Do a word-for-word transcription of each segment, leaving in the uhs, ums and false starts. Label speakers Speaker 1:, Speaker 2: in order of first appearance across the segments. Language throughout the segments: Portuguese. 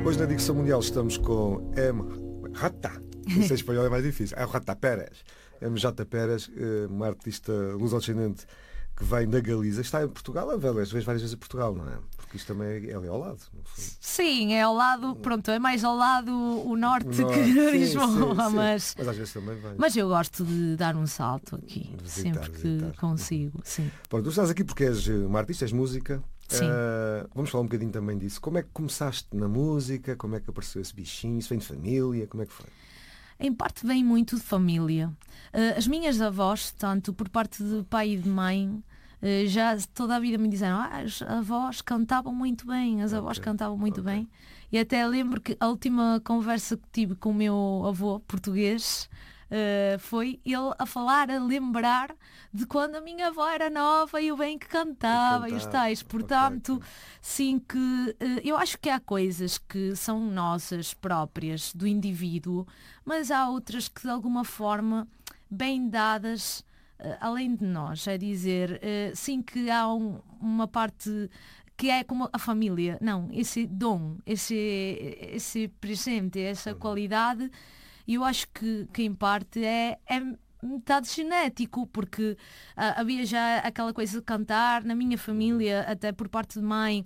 Speaker 1: Hoje na Dicção Mundial estamos com M. Rata. Não sei espanhol, é mais difícil. É Rata Pérez. M J Pérez, uma artista luso-descendente que vem da Galiza. Está em Portugal, a vez várias vezes a Portugal, não é? Porque isto também é ali ao lado.
Speaker 2: Sim, é ao lado, pronto, é mais ao lado o norte,
Speaker 1: O norte,
Speaker 2: que
Speaker 1: sim,
Speaker 2: Lisboa,
Speaker 1: sim, sim.
Speaker 2: mas...
Speaker 1: Mas às vezes também vem.
Speaker 2: Mas eu gosto de dar um salto aqui,
Speaker 1: Visitar,
Speaker 2: sempre que
Speaker 1: visitar.
Speaker 2: consigo, sim.
Speaker 1: Pronto, tu estás aqui porque és uma artista, és música.
Speaker 2: Sim.
Speaker 1: Uh, vamos falar um bocadinho também disso. Como é que começaste na música? Como é que apareceu esse bichinho? Isso vem de família? Como é que foi?
Speaker 2: Em parte vem muito de família. Uh, as minhas avós, tanto por parte de pai e de mãe, uh, já toda a vida me disseram ah, as avós cantavam muito bem, as avós
Speaker 1: Ok,
Speaker 2: cantavam muito
Speaker 1: ok.
Speaker 2: bem. E até lembro que a última conversa que tive com o meu avô português uh, foi ele a falar, a lembrar de quando a minha avó era nova e o bem que cantava e os
Speaker 1: cantava,
Speaker 2: tais.
Speaker 1: ok,
Speaker 2: Portanto,
Speaker 1: ok.
Speaker 2: sim que uh, eu acho que há coisas que são nossas próprias, do indivíduo, mas há outras que de alguma forma, bem dadas, uh, além de nós, é dizer, uh, sim que há um- uma parte que é como a família, não, esse dom, esse, esse presente, essa qualidade, e eu acho que, que em parte é, é metade genético, porque ah, havia já aquela coisa de cantar na minha família, até por parte de mãe.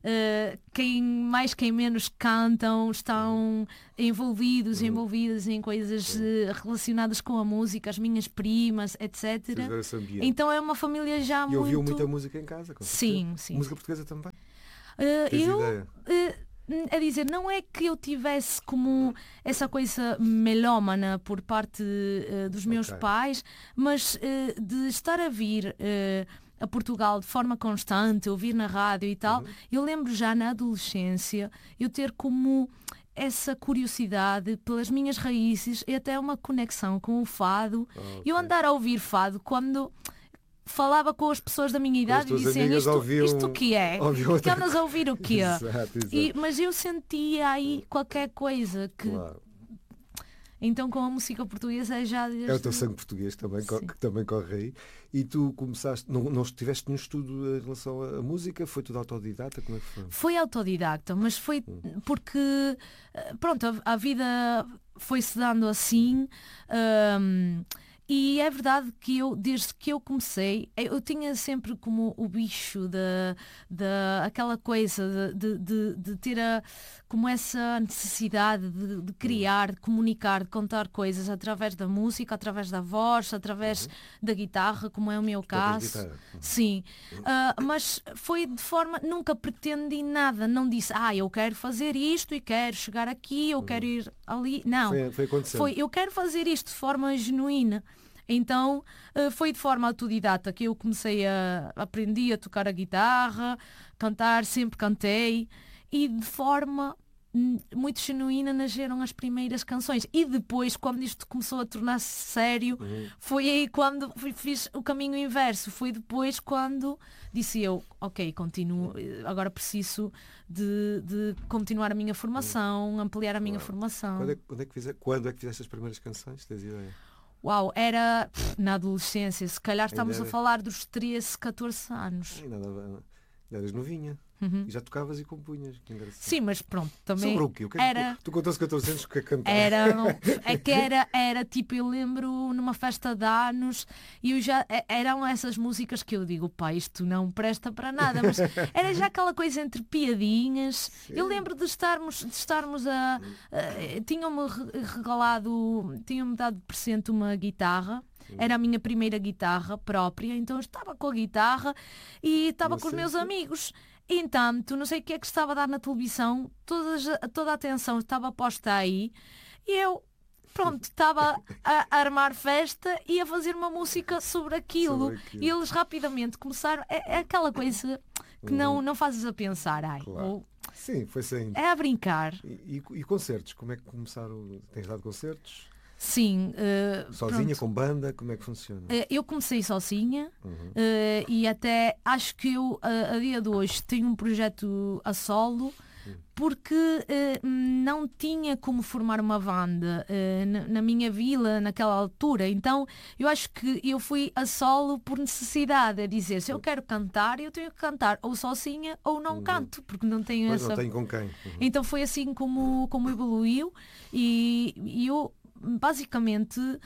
Speaker 2: Uh, quem mais, quem menos cantam, estão envolvidos, envolvidas em coisas uh, relacionadas com a música, as minhas primas,
Speaker 1: Vocês
Speaker 2: etcétera.
Speaker 1: viram esse ambiente.
Speaker 2: Então é uma família já
Speaker 1: E
Speaker 2: muito...
Speaker 1: ouviam muita música em casa? Com
Speaker 2: Sim,
Speaker 1: certeza?
Speaker 2: sim.
Speaker 1: Música portuguesa também?
Speaker 2: Uh,
Speaker 1: Tens
Speaker 2: eu,
Speaker 1: ideia?
Speaker 2: uh, a dizer, não é que eu tivesse como essa coisa melómana por parte uh, dos meus
Speaker 1: Ok.
Speaker 2: pais, mas uh, de estar a vir uh, a Portugal de forma constante, ouvir na rádio e tal,
Speaker 1: Uhum.
Speaker 2: eu lembro já na adolescência eu ter como essa curiosidade pelas minhas raízes e até uma conexão com o fado.
Speaker 1: Ok.
Speaker 2: Eu andar a ouvir fado quando falava com as pessoas da minha idade e
Speaker 1: tuas
Speaker 2: diziam
Speaker 1: amigas
Speaker 2: isto,
Speaker 1: ouviam-
Speaker 2: isto o que é?
Speaker 1: ouviam
Speaker 2: Que
Speaker 1: outra
Speaker 2: andas a ouvir o quê?
Speaker 1: Exato, exato.
Speaker 2: E, mas eu sentia aí qualquer coisa que...
Speaker 1: Claro.
Speaker 2: Então com a música portuguesa é já desde...
Speaker 1: É o teu sangue português também, co-
Speaker 2: Sim.
Speaker 1: que também corre aí. E tu começaste, não, não tiveste nenhum estudo em relação à à música? Foi tudo autodidata? Como é que foi?
Speaker 2: Foi autodidacta, mas foi porque, eh, pronto, a, a vida foi-se dando assim. hum, E é verdade que eu, desde que eu comecei, eu tinha sempre como o bicho da, da aquela coisa de, de, de ter a, como essa necessidade de, de criar, de comunicar, de contar coisas através da música, através da voz, através da guitarra, como é o meu
Speaker 1: Tocas
Speaker 2: caso.
Speaker 1: guitarra? Uhum.
Speaker 2: Sim, Ah, mas foi de forma, nunca pretendi nada, não disse, ah, eu quero fazer isto e quero chegar aqui, eu quero ir ali, não.
Speaker 1: Foi, foi acontecendo.
Speaker 2: Foi, eu quero fazer isto de forma genuína. Então eh, foi de forma autodidata que eu comecei a aprendi a tocar a guitarra, cantar, sempre cantei e de forma hum, muito genuína nasceram as primeiras canções. E depois, quando isto começou a tornar-se sério, foi aí quando fui- fiz o caminho inverso. Foi depois quando disse eu, ok, continuo, eh, agora preciso de, de continuar a minha formação, ampliar a minha formação.
Speaker 1: Quando é, que- quando, é que fize- quando é que fizeste as primeiras canções? Tens ideia?
Speaker 2: Uau, era pff, na adolescência, se calhar estamos
Speaker 1: Ainda
Speaker 2: a
Speaker 1: era-
Speaker 2: falar dos treze, catorze anos.
Speaker 1: Ai, nada, ainda eras novinha. E já tocavas e compunhas. Que engraçado.
Speaker 2: Sim, mas pronto, também
Speaker 1: Sobre o quê? O que é que
Speaker 2: era...
Speaker 1: tu, tu contaste catorze anos que é cantar?
Speaker 2: Era, é que era, era tipo, eu lembro numa festa de anos e eu já, é- eram essas músicas que eu digo, pá, isto não presta para nada, mas era já aquela coisa entre piadinhas. Eu lembro de estarmos, de estarmos a, a tinham-me re- regalado, tinham-me dado de presente uma guitarra. Era a minha primeira guitarra própria, então eu estava com a guitarra e estava
Speaker 1: Não
Speaker 2: com os
Speaker 1: sei
Speaker 2: meus
Speaker 1: se-
Speaker 2: amigos. Entanto, não sei o que é que estava a dar na televisão, todas, toda a atenção estava posta aí e eu, pronto, estava a armar festa e a fazer uma música sobre aquilo.
Speaker 1: Sobre aquilo.
Speaker 2: E eles rapidamente começaram, é, é aquela coisa que não, não fazes a pensar, ai,
Speaker 1: Claro.
Speaker 2: ou-
Speaker 1: Sim, foi saindo.
Speaker 2: é a brincar.
Speaker 1: E, e- e concertos? Como é que começaram? Tens dado concertos?
Speaker 2: Sim, eh,
Speaker 1: Sozinha,
Speaker 2: pronto.
Speaker 1: com banda? Como é que funciona?
Speaker 2: Eh, Eu comecei sozinha eh, e até acho que eu, a, a dia de hoje, tenho um projeto a solo porque uh, não tinha como formar uma banda uh, na, na minha vila naquela altura. Então eu acho que eu fui a solo por necessidade, a dizer, se eu quero cantar, eu tenho que cantar ou sozinha ou não uhum. canto, porque não tenho
Speaker 1: pois
Speaker 2: essa...
Speaker 1: não tenho com quem. Uhum.
Speaker 2: Então foi assim como, como evoluiu e, e eu basicamente uh,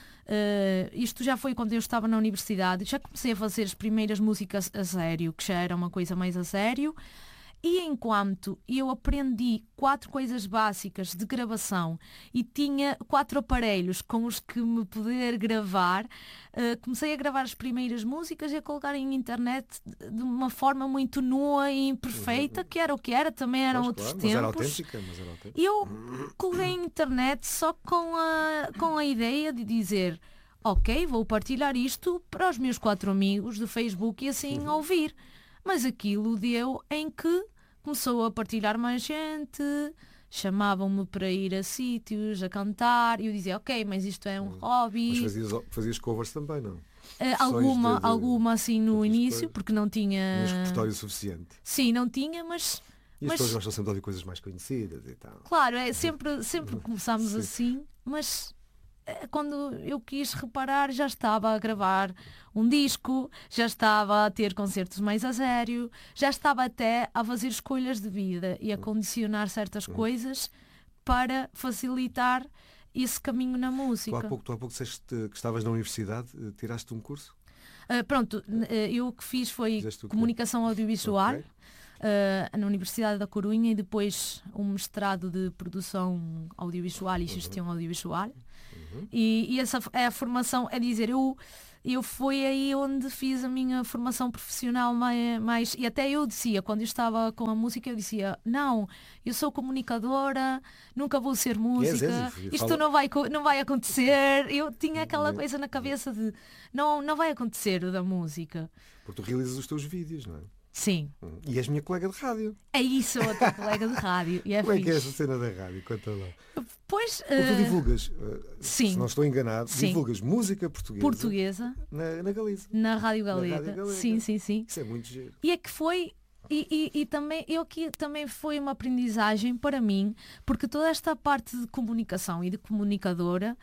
Speaker 2: isto já foi quando eu estava na universidade, já comecei a fazer as primeiras músicas a sério, que já era uma coisa mais a sério. E enquanto eu aprendi quatro coisas básicas de gravação e tinha quatro aparelhos com os que me poder gravar, uh, comecei a gravar as primeiras músicas e a colocar em internet de uma forma muito nua e imperfeita, que era o que era, também eram
Speaker 1: pois,
Speaker 2: outros
Speaker 1: claro,
Speaker 2: tempos.
Speaker 1: Mas era autêntica, mas era autêntica.
Speaker 2: E eu coloquei em internet só com a, com a ideia de dizer, ok, vou partilhar isto para os meus quatro amigos do Facebook e assim uhum. ouvir. Mas aquilo deu em que começou a partilhar mais gente, chamavam-me para ir a sítios, a cantar, e eu dizia, ok, mas isto é um hum. hobby.
Speaker 1: Mas fazias, fazias covers também, não?
Speaker 2: Uh, alguma, de, de... alguma assim no início,
Speaker 1: depois,
Speaker 2: porque não tinha...
Speaker 1: Tinhas repertório suficiente.
Speaker 2: Sim, não tinha, mas...
Speaker 1: E as
Speaker 2: mas...
Speaker 1: pessoas gostam sempre de ouvir coisas mais conhecidas e tal.
Speaker 2: Claro, é, sempre, sempre começámos assim, mas... Quando eu quis reparar, já estava a gravar um disco, já estava a ter concertos mais a sério, já estava até a fazer escolhas de vida e a condicionar certas coisas para facilitar esse caminho na música.
Speaker 1: Tu há pouco, tu há pouco disseste que estavas na universidade, tiraste um curso?
Speaker 2: Uh, pronto, eu o que fiz foi comunicação audiovisual. Okay. Uh, na Universidade da Corunha e depois um mestrado de produção audiovisual e gestão uhum. audiovisual. Uhum. E, e essa é a formação, é dizer, eu, eu fui aí onde fiz a minha formação profissional mais, mais... E até eu dizia, quando eu estava com a música, eu dizia, não, eu sou comunicadora, nunca vou ser música, yes, yes, isto fala... não, vai, não vai acontecer. Eu tinha aquela coisa na cabeça de, não, não vai acontecer o da música.
Speaker 1: Porque tu realizas os teus vídeos, não é?
Speaker 2: Sim.
Speaker 1: E és minha colega de rádio.
Speaker 2: É isso, outra colega de rádio. E é
Speaker 1: Como
Speaker 2: fixe.
Speaker 1: é que é essa cena da rádio? Conta lá.
Speaker 2: Pois, uh...
Speaker 1: tu divulgas, uh,
Speaker 2: sim.
Speaker 1: se não estou enganado,
Speaker 2: sim.
Speaker 1: divulgas música portuguesa,
Speaker 2: portuguesa
Speaker 1: na, na Galiza.
Speaker 2: Na Rádio Galega.
Speaker 1: Na Rádio Galega.
Speaker 2: Sim, sim, sim.
Speaker 1: Isso é muito giro.
Speaker 2: E é que foi... E, e, e também, eu que também foi uma aprendizagem para mim, porque toda esta parte de comunicação e de comunicadora,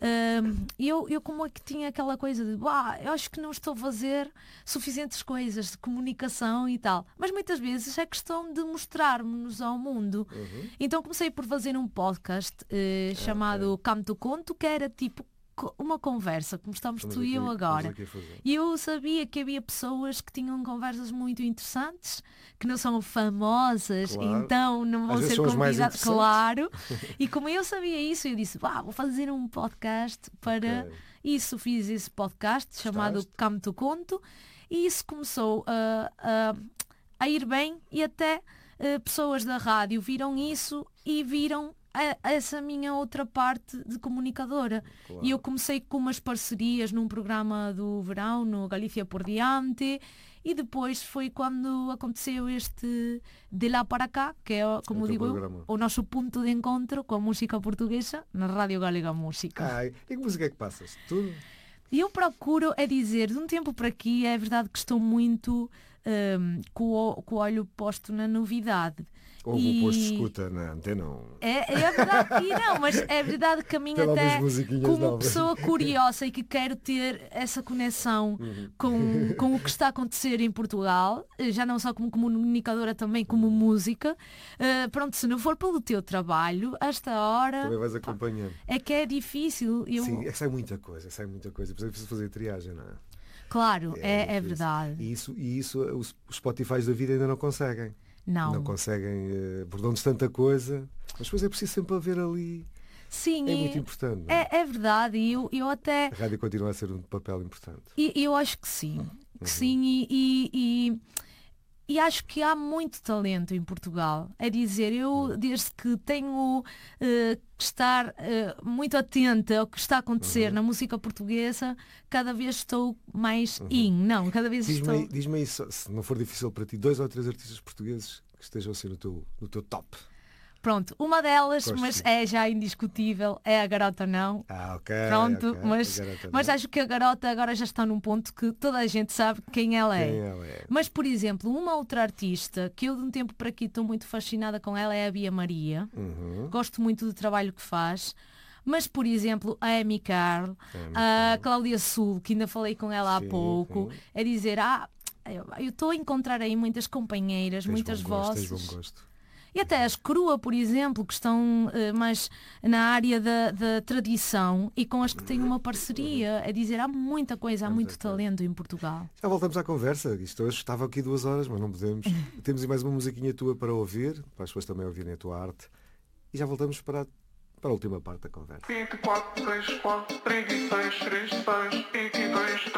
Speaker 2: uh, eu, eu como é que tinha aquela coisa de, bah, eu acho que não estou a fazer suficientes coisas de comunicação e tal. Mas muitas vezes é questão de mostrarmos ao mundo. Uhum. Então comecei por fazer um podcast uh, chamado okay. Canto Conto, que era tipo uma conversa, como estamos estamos tu aqui, e eu agora. E eu sabia que havia pessoas que tinham conversas muito interessantes, que não são famosas, claro. Então não vão ser convidadas, claro. E como eu sabia isso, eu disse, vá, vou fazer um podcast para okay. isso. Fiz esse podcast Gostaste? chamado Canto Conto e isso começou a, a, a ir bem e até uh, pessoas da rádio viram isso e viram essa minha outra parte de comunicadora. Claro. E eu comecei com umas parcerias num programa do verão, no Galícia por Diante, e depois foi quando aconteceu este De Lá para Cá, que é, como é digo eu, o nosso ponto de encontro com a música portuguesa na Rádio Galega Música.
Speaker 1: Ai, e que música é que passas? Tudo?
Speaker 2: E eu procuro, é dizer, de um tempo para aqui, é verdade que estou muito um, com, o, com o olho posto na novidade.
Speaker 1: Houve e... um posto de escuta na antena.
Speaker 2: É, é verdade, e não, mas é verdade que a mim até, como novas. pessoa curiosa e que quero ter essa conexão uhum. com, com o que está a acontecer em Portugal, já não só como comunicadora, também como música, uh, pronto, se não for pelo teu trabalho, a esta hora...
Speaker 1: Também vais acompanhando.
Speaker 2: É que é difícil. Eu...
Speaker 1: Sim, é que sai muita coisa, sai muita coisa. É preciso fazer triagem, não é?
Speaker 2: Claro, é, é, é verdade.
Speaker 1: E isso, e isso os, os Spotify da vida ainda não conseguem.
Speaker 2: Não.
Speaker 1: Não conseguem, uh, por dão-nos tanta coisa, mas depois é preciso sempre haver ali.
Speaker 2: Sim,
Speaker 1: é muito importante. Não
Speaker 2: é? É, é verdade, e eu, eu até.
Speaker 1: A rádio continua a ser um papel importante.
Speaker 2: E eu acho que sim, que uhum. sim, e, e, e, e acho que há muito talento em Portugal. É dizer, eu desde que tenho uh, que estar uh, muito atenta ao que está a acontecer uhum. na música portuguesa, cada vez estou mais uhum. in, não, cada vez
Speaker 1: diz-me
Speaker 2: estou...
Speaker 1: Aí, diz-me aí, se não for difícil para ti, dois ou três artistas portugueses que estejam a ser no teu, no teu top.
Speaker 2: Pronto, uma delas,
Speaker 1: Gosto
Speaker 2: mas
Speaker 1: disso.
Speaker 2: é já indiscutível, é a Garota Não.
Speaker 1: Ah, ok.
Speaker 2: Pronto,
Speaker 1: ok.
Speaker 2: mas,
Speaker 1: A Garota
Speaker 2: mas
Speaker 1: Não.
Speaker 2: acho que a Garota agora já está num ponto que toda a gente sabe quem ela é.
Speaker 1: Quem ela é?
Speaker 2: Mas, por exemplo, uma outra artista que eu de um tempo para aqui estou muito fascinada com ela é a Bia Maria.
Speaker 1: Uhum.
Speaker 2: Gosto muito do trabalho que faz. Mas, por exemplo, a Amy Carl,
Speaker 1: Amy
Speaker 2: a Cláudia Sul, que ainda falei com ela há
Speaker 1: Sim,
Speaker 2: pouco,
Speaker 1: sim.
Speaker 2: é dizer, ah, eu eu estou a encontrar aí muitas companheiras,
Speaker 1: Tens
Speaker 2: muitas
Speaker 1: bom gosto,
Speaker 2: vozes.
Speaker 1: tens bom gosto.
Speaker 2: E até as Crua, por exemplo, que estão eh, mais na área da, da tradição e com as que têm uma parceria. É dizer, há muita coisa, há muito talento em Portugal.
Speaker 1: Já voltamos à conversa. Isto hoje estava aqui duas horas, mas não podemos. Temos aí mais uma musiquinha tua para ouvir, para as pessoas também ouvirem a tua arte. E já voltamos para, a- para a última parte da conversa.
Speaker 3: vinte e quatro, trinta e quatro, trinta e seis, trinta e seis, vinte e dois,